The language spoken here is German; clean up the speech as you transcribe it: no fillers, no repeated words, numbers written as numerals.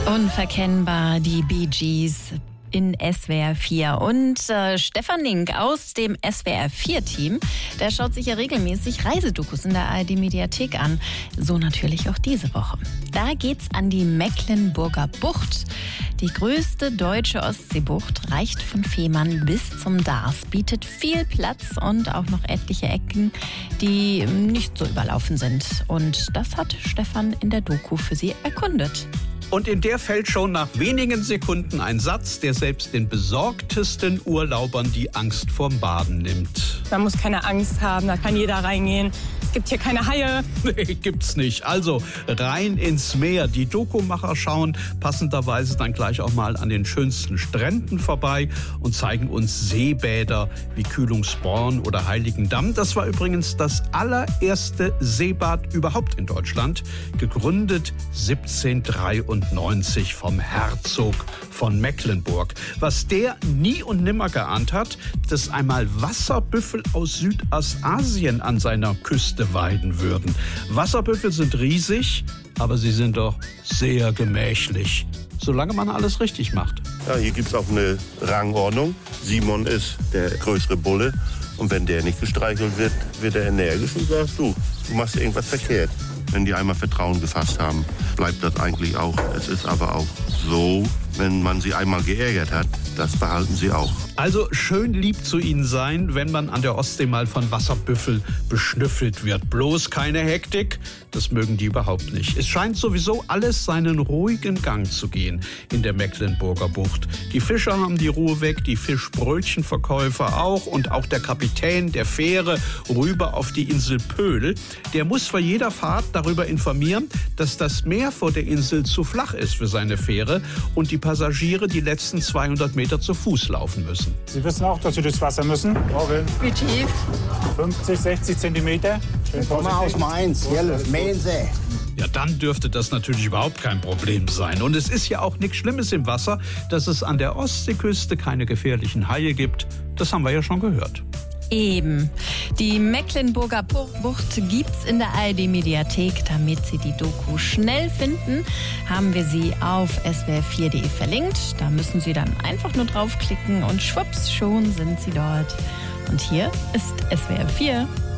Unverkennbar, die Bee Gees in SWR 4. Und Stefan Link aus dem SWR 4-Team, der schaut sich ja regelmäßig Reisedokus in der ARD-Mediathek an. So natürlich auch diese Woche. Da geht's an die Mecklenburger Bucht. Die größte deutsche Ostseebucht reicht von Fehmarn bis zum Darß, bietet viel Platz und auch noch etliche Ecken, die nicht so überlaufen sind. Und das hat Stefan in der Doku für Sie erkundet. Und in der fällt schon nach wenigen Sekunden ein Satz, der selbst den besorgtesten Urlaubern die Angst vorm Baden nimmt. Man muss keine Angst haben, da kann jeder reingehen. Es gibt hier keine Haie. Nee, gibt's nicht. Also rein ins Meer. Die Dokumacher schauen passenderweise dann gleich auch mal an den schönsten Stränden vorbei und zeigen uns Seebäder wie Kühlungsborn oder Heiligendamm. Das war übrigens das allererste Seebad überhaupt in Deutschland, gegründet 1793 vom Herzog von Mecklenburg. Was der nie und nimmer geahnt hat, dass einmal Wasserbüffel aus Südostasien an seiner Küste weiden würden. Wasserbüffel sind riesig, aber sie sind doch sehr gemächlich, solange man alles richtig macht. Ja, hier gibt es auch eine Rangordnung. Simon ist der größere Bulle. Und wenn der nicht gestreichelt wird, wird er energisch und sagt, du machst irgendwas verkehrt. Wenn die einmal Vertrauen gefasst haben, bleibt das eigentlich auch. Es ist aber auch so, wenn man sie einmal geärgert hat, das behalten sie auch. Also schön lieb zu ihnen sein, wenn man an der Ostsee mal von Wasserbüffel beschnüffelt wird. Bloß keine Hektik, das mögen die überhaupt nicht. Es scheint sowieso alles seinen ruhigen Gang zu gehen in der Mecklenburger Bucht. Die Fischer haben die Ruhe weg, die Fischbrötchenverkäufer auch und auch der Kapitän der Fähre rüber auf die Insel Pöhl. Der muss vor jeder Fahrt darüber informieren, dass das Meer vor der Insel zu flach ist für seine Fähre und die Passagiere die letzten 200 Meter zu Fuß laufen müssen. Sie wissen auch, dass Sie durchs Wasser müssen. Wie tief? 50, 60 Zentimeter. Komm mal aus Mainz, Mainsee. Ja, dann dürfte das natürlich überhaupt kein Problem sein. Und es ist ja auch nichts Schlimmes im Wasser, dass es an der Ostseeküste keine gefährlichen Haie gibt. Das haben wir ja schon gehört. Eben. Die Mecklenburger Bucht gibt's in der ARD-Mediathek. Damit Sie die Doku schnell finden, haben wir sie auf swr4.de verlinkt. Da müssen Sie dann einfach nur draufklicken und schwupps, schon sind Sie dort. Und hier ist SWR 4.